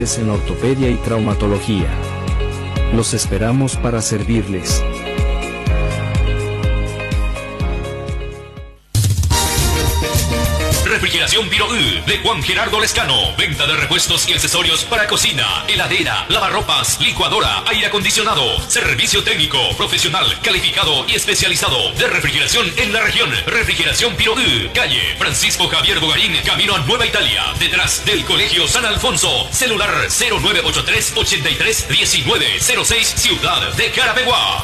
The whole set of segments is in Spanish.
en ortopedia y traumatología. Los esperamos para servirles. Refrigeración Pirogü de Juan Gerardo Lescano. Venta de repuestos y accesorios para cocina, heladera, lavarropas, licuadora, aire acondicionado. Servicio técnico, profesional, calificado y especializado de refrigeración en la región. Refrigeración Pirogü, calle Francisco Javier Bogarín, camino a Nueva Italia, detrás del Colegio San Alfonso. Celular 0983 83 19 06, Ciudad de Carapeguá.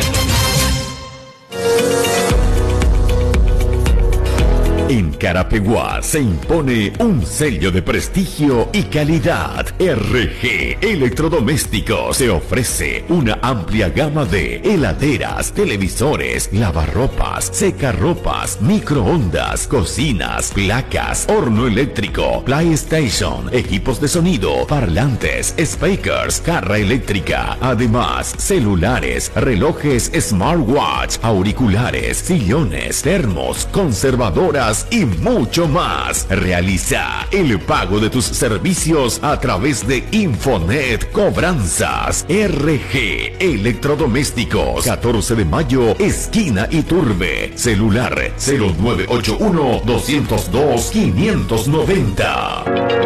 En Carapeguá se impone un sello de prestigio y calidad. RG Electrodomésticos se ofrece una amplia gama de heladeras, televisores, lavarropas, secarropas, microondas, cocinas, placas, horno eléctrico, PlayStation, equipos de sonido, parlantes, speakers, carra eléctrica. Además, celulares, relojes smartwatch, auriculares, sillones, termos, conservadoras y mucho más. Realiza el pago de tus servicios a través de Infonet Cobranzas. RG Electrodomésticos, 14 de mayo, esquina Iturbe. Celular 0981 202 590.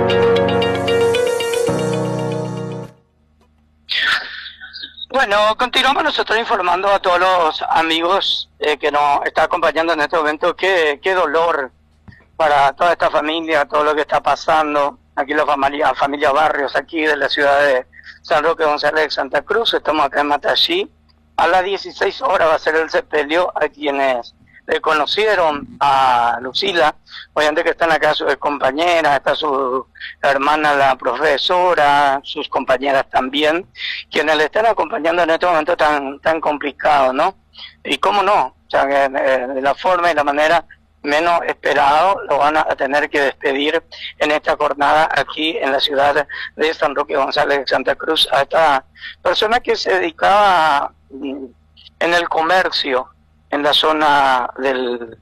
Bueno, continuamos nosotros informando a todos los amigos que nos está acompañando en este momento. Qué dolor para toda esta familia, todo lo que está pasando. Aquí la familia Barrios, aquí de la ciudad de San Roque González de Santa Cruz. Estamos acá en Matallí. A las 16 horas va a ser el sepelio a quienes le conocieron a Lucila. Obviamente que están acá sus compañeras, está su hermana la profesora, sus compañeras también, quienes le están acompañando en este momento tan complicado, ¿no? Y cómo no, o sea, de la forma y la manera menos esperado lo van a tener que despedir en esta jornada aquí en la ciudad de San Roque González de Santa Cruz a esta persona que se dedicaba en el comercio en la zona de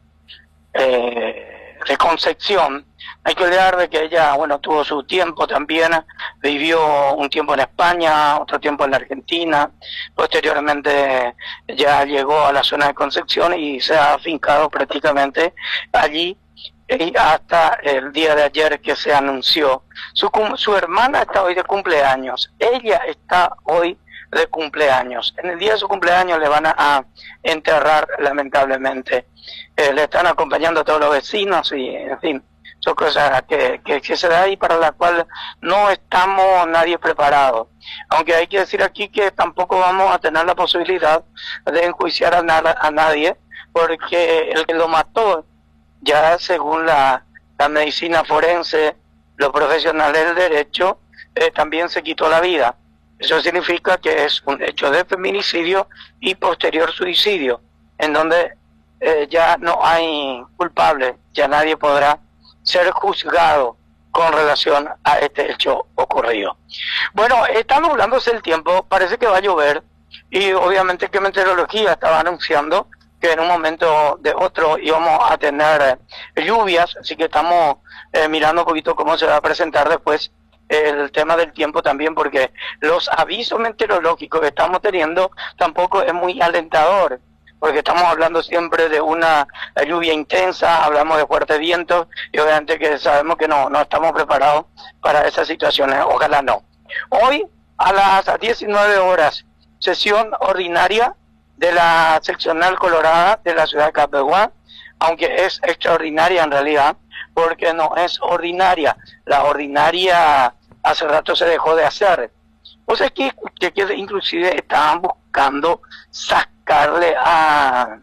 Concepción. Hay que olvidar de que ella, bueno, tuvo su tiempo también, vivió un tiempo en España, otro tiempo en la Argentina, posteriormente ya llegó a la zona de Concepción y se ha afincado prácticamente allí hasta el día de ayer que se anunció. Su hermana está hoy de cumpleaños, ella está hoy de cumpleaños. En el día de su cumpleaños le van a enterrar, lamentablemente. Le están acompañando a todos los vecinos y, en fin, son cosas que se da y para la cual no estamos nadie preparado. Aunque hay que decir aquí que tampoco vamos a tener la posibilidad de enjuiciar a nadie, porque el que lo mató, ya según la medicina forense, los profesionales del derecho, también se quitó la vida. Eso significa que es un hecho de feminicidio y posterior suicidio, en donde ya no hay culpable, ya nadie podrá ser juzgado con relación a este hecho ocurrido. Bueno, está nublándose el tiempo, parece que va a llover, y obviamente que meteorología estaba anunciando que en un momento de otro íbamos a tener lluvias, así que estamos mirando un poquito cómo se va a presentar después el tema del tiempo también, porque los avisos meteorológicos que estamos teniendo tampoco es muy alentador, porque estamos hablando siempre de una lluvia intensa, hablamos de fuertes vientos, y obviamente que sabemos que no estamos preparados para esas situaciones, ojalá no. Hoy a las 19 horas, sesión ordinaria de la seccional colorada de la ciudad de Carapeguá, aunque es extraordinaria en realidad, porque no es ordinaria. La ordinaria hace rato se dejó de hacer. O sea que inclusive estaban buscando sacarle al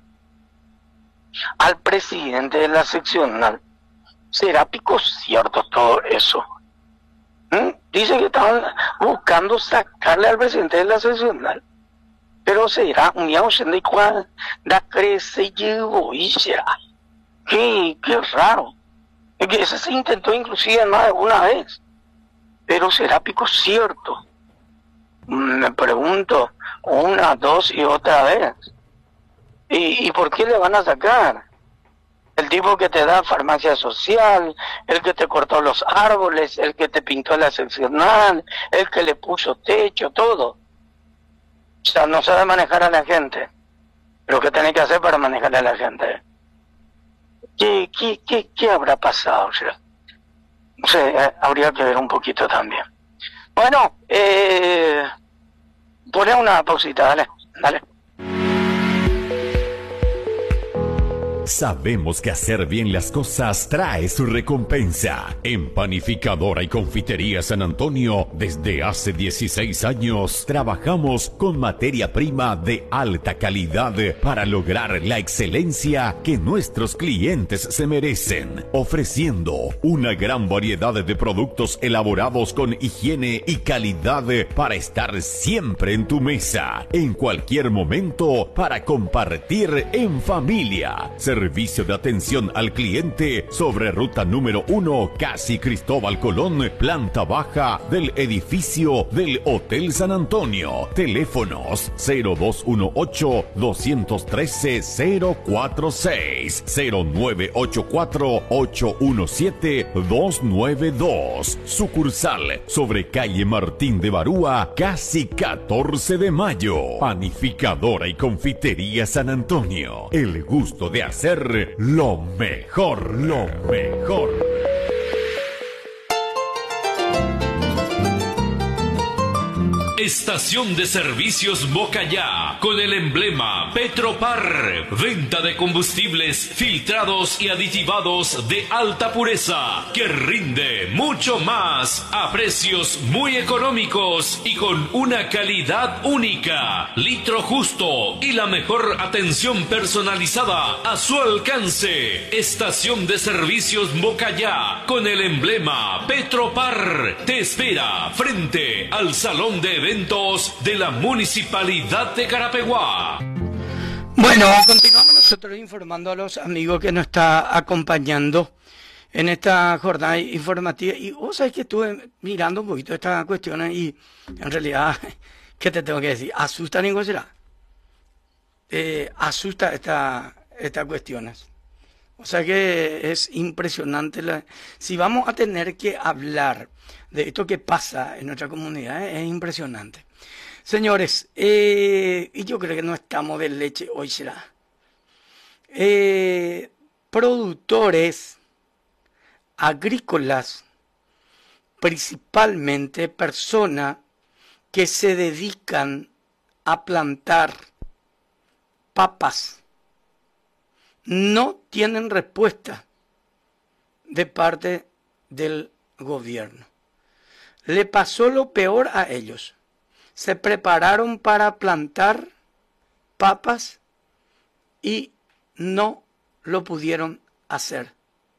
presidente de la seccional. ¿Será pico cierto todo eso? Dicen que estaban buscando sacarle al presidente de la seccional. Pero será un de cual da crece llevo y ya. Qué raro. Es que eso se intentó inclusive más de una vez. Pero será pico cierto. Me pregunto una, dos y otra vez. ¿Y por qué le van a sacar? El el tipo que te da farmacia social, el que te cortó los árboles, el que te pintó la seccional, el que le puso techo, todo. O sea, no sabe manejar a la gente. Pero ¿qué tenés que hacer para manejar a la gente? ¿Qué habrá pasado? O sea, no sé, habría que ver un poquito también. Bueno, poné una pausita, dale. Sabemos que hacer bien las cosas trae su recompensa. En Panificadora y Confitería San Antonio, desde hace 16 años, trabajamos con materia prima de alta calidad para lograr la excelencia que nuestros clientes se merecen, ofreciendo una gran variedad de productos elaborados con higiene y calidad para estar siempre en tu mesa, en cualquier momento, para compartir en familia. Servicio de atención al cliente sobre ruta número 1, casi Cristóbal Colón, planta baja del edificio del Hotel San Antonio. Teléfonos 0218-213-046, 0984-817-292. Sucursal sobre calle Martín de Barúa, casi 14 de mayo. Panificadora y Confitería San Antonio. El gusto de hacer lo mejor, lo mejor. Estación de Servicios Bocayá, con el emblema Petropar. Venta de combustibles filtrados y aditivados de alta pureza, que rinde mucho más a precios muy económicos y con una calidad única. Litro justo y la mejor atención personalizada a su alcance. Estación de Servicios Bocayá, con el emblema Petropar. Te espera frente al Salón de Eventos de la Municipalidad de Carapeguá. Bueno, continuamos nosotros informando a los amigos que nos está acompañando en esta jornada informativa. Y vos sabés que estuve mirando un poquito estas cuestiones y en realidad, ¿qué te tengo que decir? Asusta, Nico, será. Asusta estas cuestiones. O sea que es impresionante. Si vamos a tener que hablar de esto que pasa en nuestra comunidad, es impresionante. Señores, y yo creo que no estamos de leche hoy, será. Productores agrícolas, principalmente personas que se dedican a plantar papas, no tienen respuesta de parte del gobierno. Le pasó lo peor a ellos. Se prepararon para plantar papas y no lo pudieron hacer.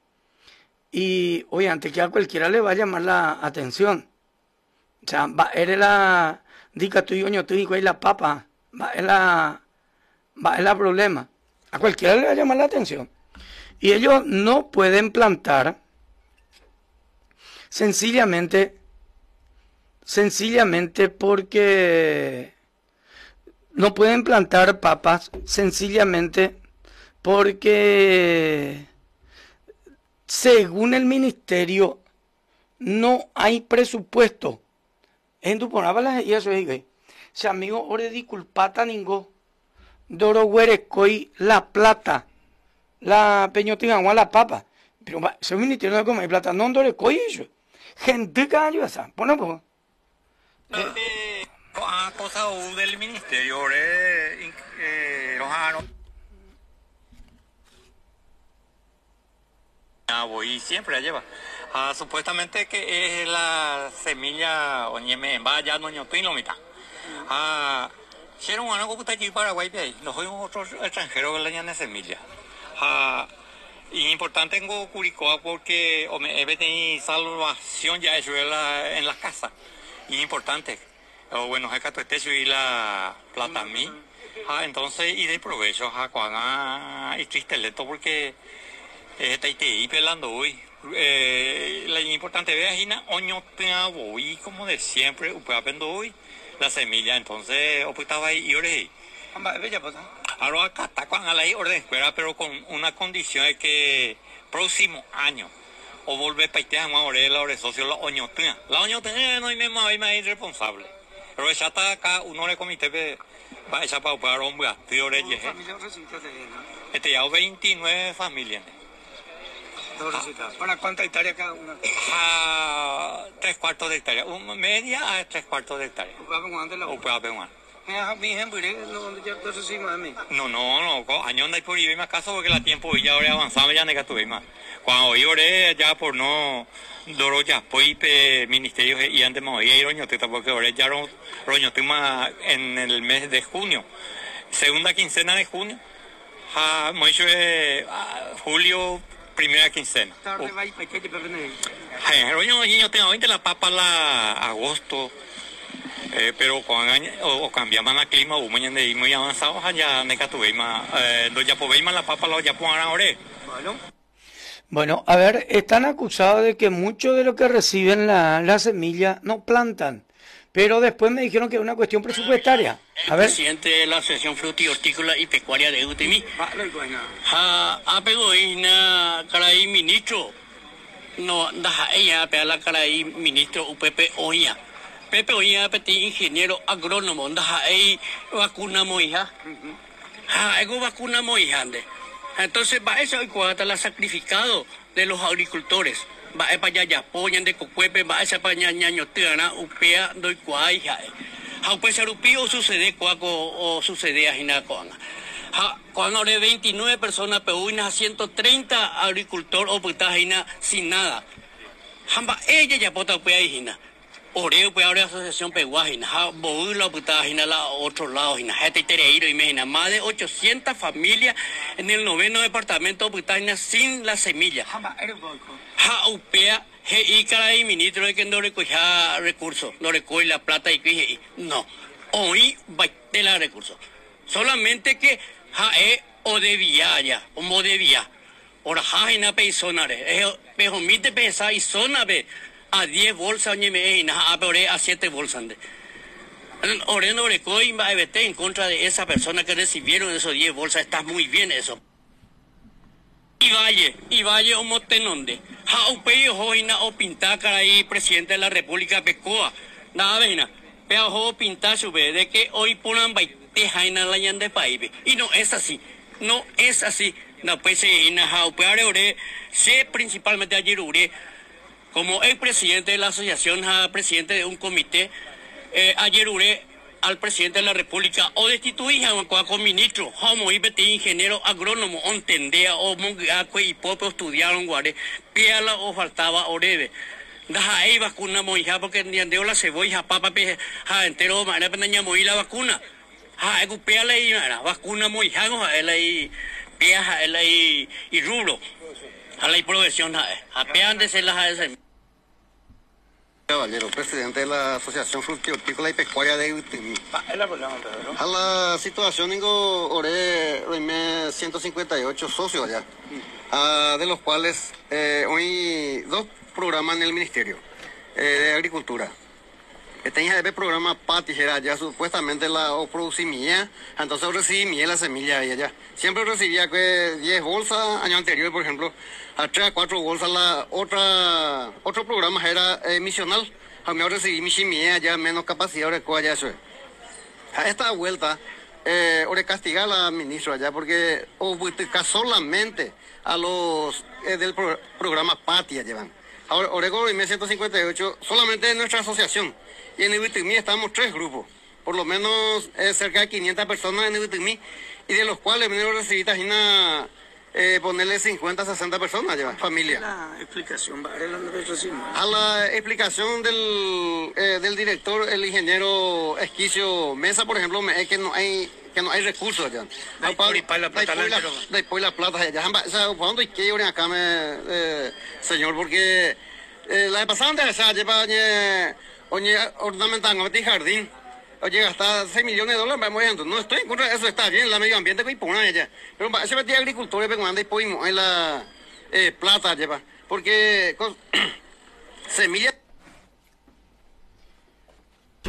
Y obviamente que a cualquiera le va a llamar la atención. O sea, va a la dica tuyo y la papa, va a la problema. A cualquiera le va a llamar la atención. Y ellos no pueden plantar sencillamente porque no pueden plantar papas sencillamente porque según el ministerio no hay presupuesto. En tu ponabas y eso es si amigo ore disculpata ningo Doro Huerecoy la plata, la peñotigua la papa. Pero ese ministerio no come plata, no Dorecoy eso. Gente que ayuda, bueno. Cosa del ministerio, voy siempre la lleva. Supuestamente que es la semilla oñeme vaya no ñotín lo mitad. Hicieron algo que está allí Paraguay de ahí. Los otros extranjeros que le llaman semilla. Y importante en Curicó porque hay salvación ya eso en la casa. Y importante. Bueno, es que este y la plata a mí. Entonces, y de provecho a cuando y triste leto porque está ahí pelando hoy. La importante vea oño voy como de siempre, upapendo hoy la semilla, entonces estaba ahí y oré. Bella pues. Ahora acá está con la ley orden escuela, pero con una condición de que próximo año o volver para este año ahora la socio la oñotina. La oñotina no hay más irresponsable. Pero ya está acá uno de comité va a echar para operar hombre tío Reyes. Este ya 29 familias. ¿Para cuánta hectárea cada una? A 3/4 de hectárea. Media a 3/4 de hectárea. No, año no hay por ir más caso porque la tiempo ya ahora avanzamos ya nega tuve más. Cuando hoy oré ya por no doro ya pues ministerio y antes me voy a ir roñotita porque ahora ya roñotima en el mes de junio. Segunda quincena de junio. Mucho julio primera quincena. Roño tengo 20 la papa la agosto. Pero cuando cambiamos el clima, mañana de muy avanzados allá nega tuve más. Ya podéis más la papa la ya pongan ahora. Bueno, a ver, están acusados de que mucho de lo que reciben la semilla no plantan, pero después me dijeron que es una cuestión presupuestaria. A ver. Presidente de la Asociación Frutícola y Pecuaria de UTMI. Apego ina caray ministro. No, deja ella pegar la caray ministro UPP Oña. Pepe Oña peti ingeniero agrónomo, deja ahí vacuna moija. Ego vacuna moijande. Entonces va eso y cuando la sacrificado de los agricultores. Va para allá apoyan de cocuepe, va esa para ñaño tiana, upea doy cuay ya. Pues sarupío sucede cuaco o sucede a jinacoana. Cuando de 29 personas peuinas a 130 agricultor o putajina sin nada. Jamba ella ya pota upea jina. Oreo pues ahora asociación peguajina, boula putajina la otro lado jina, gente tereiro imagina, más de 800 familias en el 9º departamento putajina sin la semilla. Upea y caray ministro de que no recoge recursos, no recoge la plata y que no, hoy va de la recursos. Solamente que o debía ya, o mo debía. Ahora jajina peisonare, pejomite pesa y zonabe. A 10 bolsas a 7 bolsas. Oreno Orecoy va a vete en contra de esa persona que recibieron esos 10 bolsas. Está muy bien eso. Y Valle o Motenonde. Upey Ojina o Pintácara ahí, presidente de la República Pecoa. Nada vena. Pero pintar su vez de que hoy ponen baite jaina la yan de país. Y no es así. No es así. No pues sé principalmente ayer ure. Como el presidente de la asociación, presidente de un comité, ayer uré al presidente de la República o destituí a un ministro, como ingeniero agrónomo, ontendea o mongaque y popo estudiaron guare, piala o faltaba oreve. Deja ahí vacuna moija porque ni andeo la cebolla, papa, entero, manera peña moí la vacuna. Piala y vacuna moija, él ahí, pia, él ahí, y rubro. A la provisión, apean de ser las Caballero, presidente de la Asociación Frutícola y Pecuaria de UTMI. A la situación, oré 158 socios allá, de los cuales hoy 2 programas en el Ministerio de Agricultura. Tenía el programa patijera ya supuestamente la producimía, entonces recibí la semilla ahí allá. Siempre recibía 10 bolsas, año anterior por ejemplo, a 3 a 4 bolsas. Otro programa era misional, a mí recibí mi chimía allá, menos capacidad de allá eso. A esta vuelta, ahora castigar a la ministra allá porque solamente a los del programa Patia llevan. Ahora, Oregón y 158, solamente en nuestra asociación. Y en el UTMI estamos 3 grupos, por lo menos cerca de 500 personas en el UTMI, y de los cuales venimos a recibir ponerle 50, 60 personas, lleva, familia. La explicación, a la explicación del director, el ingeniero Esquicio Mesa, por ejemplo, es que no hay recursos allá. Después la plata allá. O sea, ¿por dónde hay que ir acá, señor? Porque la de pasada de allá lleva ornamental de jardín. Oye, hasta $6 millones, vamos viendo. No estoy en contra de eso, está bien, la medio ambiente que impone allá. Pero ese metí agricultores, pero anda y podemos en la plata lleva. Porque semillas.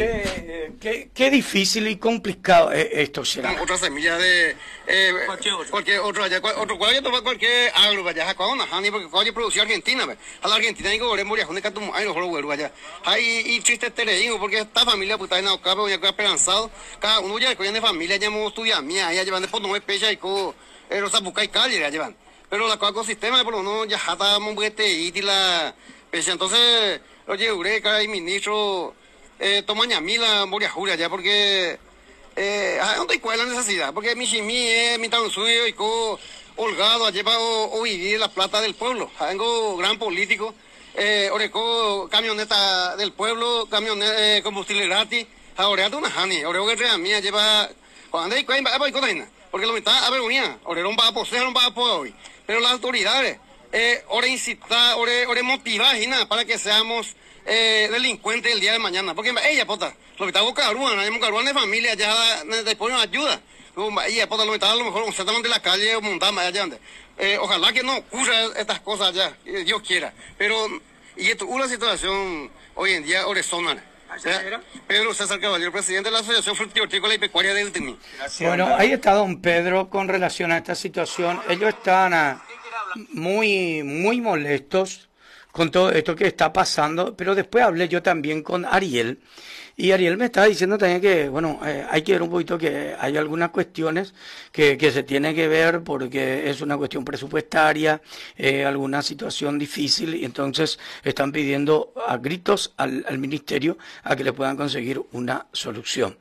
Qué difícil y complicado es esto, será. Otra semilla de cualquier otro allá, otro cual toma cualquier algo allá, cuando hani porque cuando producía Argentina, a la Argentina digo, ore moría con catum, ay no solo vuelvo allá. Y triste teleíngo porque esta familia puta en Aucapa, ya que esperanzado, cada uno ya de familia ya hemos estudiado mía, ya llevan después no es pecha y co rosa busca y calle ya llevan. Pero la cual ecosistema por lo menos ya jata monguete y la pecha, entonces oye Eureka y ministro tomaña mila moria jura ya porque ¿dónde hay cuál la necesidad? Porque mi tan suyo y co holgado ha llevado o vivir la plata del pueblo. Tengo gran político, oreco camioneta del pueblo, camioneta combustible gratis, ahora una hani, ahora que rea mía lleva cuando hay cuál va porque lo mitad a ver unía, ahora no va a poseer, no va a poder hoy, pero las autoridades ahora incitar, ahora motivar para que seamos delincuentes el día de mañana, porque ella pota, lo que está boca de familia ya después nos ayuda, ella pota lo que está a lo mejor exactamente en la calle o montamos allá, ojalá que no ocurra estas cosas allá, Dios quiera, pero y esto una situación hoy en día horizontal. Pedro César Caballero, presidente de la Asociación Frutícola y Pecuaria del Temí. Bueno, ahí está don Pedro con relación a esta situación. Ellos están muy molestos con todo esto que está pasando, pero después hablé yo también con Ariel, y Ariel me estaba diciendo también que, bueno, hay que ver un poquito que hay algunas cuestiones que se tienen que ver porque es una cuestión presupuestaria, alguna situación difícil, y entonces están pidiendo a gritos al ministerio a que le puedan conseguir una solución.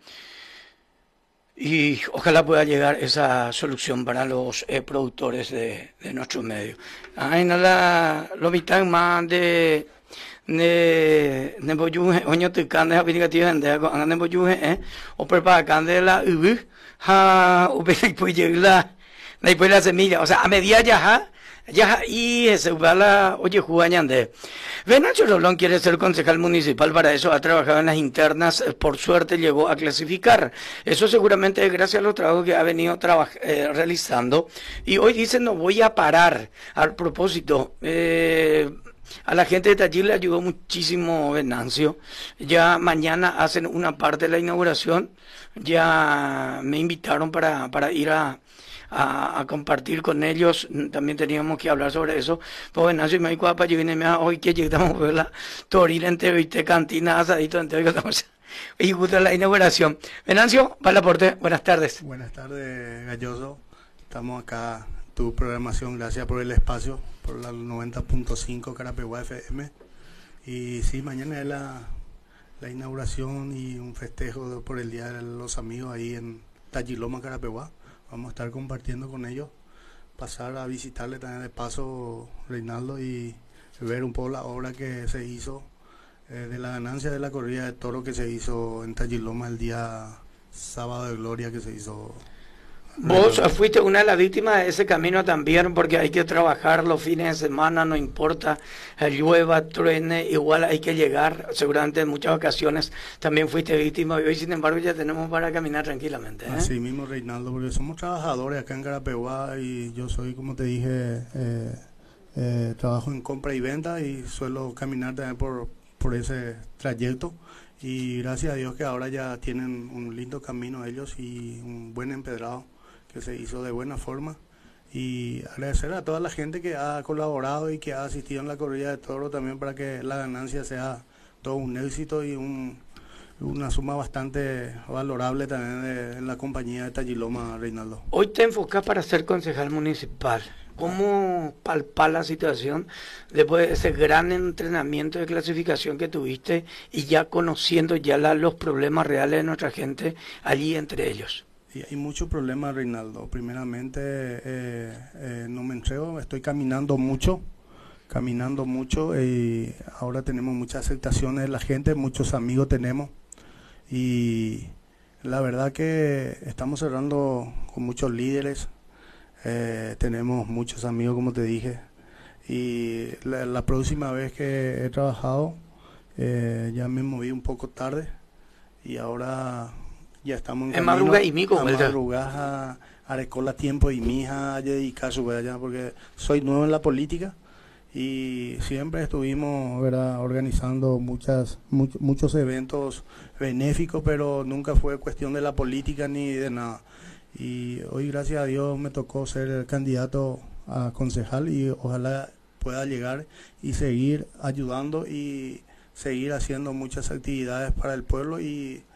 Y ojalá pueda llegar esa solución para los productores de nuestros medios. Ay, nada, lo vitan más de boyuje oño te cande aplicativa de con boyuje o prepara candela ha o pues llega la semilla, o sea, a media ya y se va la oye jugañande. Nacho Rolón quiere ser concejal municipal, para eso ha trabajado en las internas, por suerte llegó a clasificar. Eso seguramente es gracias a los trabajos que ha venido realizando. Y hoy dice no voy a parar. A propósito, a la gente de Tallil le ayudó muchísimo Venancio. Ya mañana hacen una parte de la inauguración. Ya me invitaron para ir a compartir con ellos. También teníamos que hablar sobre eso. Pues Venancio me dijo, yo vine hoy que llegamos a ver la torila entero y te cantina asadito entero. Y justo la inauguración. Venancio, para el aporte. Buenas tardes. Buenas tardes, Galloso. Estamos acá. Tu programación, gracias por el espacio, por la 90.5 Carapeguá FM. Y sí, mañana es la inauguración y un festejo por el Día de los Amigos ahí en Talliloma, Carapeguá. Vamos a estar compartiendo con ellos, pasar a visitarle también de paso, Reinaldo, y ver un poco la obra que se hizo, de la ganancia de la corrida de toro que se hizo en Talliloma el día sábado de gloria que se hizo. Vos fuiste una de las víctimas de ese camino también, porque hay que trabajar los fines de semana, no importa, llueva, truene, igual hay que llegar. Seguramente en muchas ocasiones también fuiste víctima y hoy sin embargo ya tenemos para caminar tranquilamente. Así mismo, Reinaldo, porque somos trabajadores acá en Carapeguá y yo soy, como te dije, trabajo en compra y venta y suelo caminar también por ese trayecto. Y gracias a Dios que ahora ya tienen un lindo camino ellos y un buen empedrado que se hizo de buena forma, y agradecer a toda la gente que ha colaborado y que ha asistido en la corrida de toro también para que la ganancia sea todo un éxito y una suma bastante valorable también en la compañía de Talliloma, Reinaldo. Hoy te enfocas para ser concejal municipal. ¿Cómo palpar la situación después de ese gran entrenamiento de clasificación que tuviste y ya conociendo ya los problemas reales de nuestra gente allí entre ellos? Sí, hay muchos problemas, Reinaldo. Primeramente, no me entrego, estoy caminando mucho y ahora tenemos muchas aceptaciones de la gente, muchos amigos tenemos y la verdad que estamos cerrando con muchos líderes, tenemos muchos amigos como te dije, y la próxima vez que he trabajado ya me moví un poco tarde y ahora ya estamos en madrugada y mico, madrugada, arecola tiempo y mi hija a dedicar su vida, porque soy nuevo en la política y siempre estuvimos, ¿verdad?, organizando muchos eventos benéficos, pero nunca fue cuestión de la política ni de nada. Y hoy, gracias a Dios, me tocó ser el candidato a concejal y ojalá pueda llegar y seguir ayudando y seguir haciendo muchas actividades para el pueblo y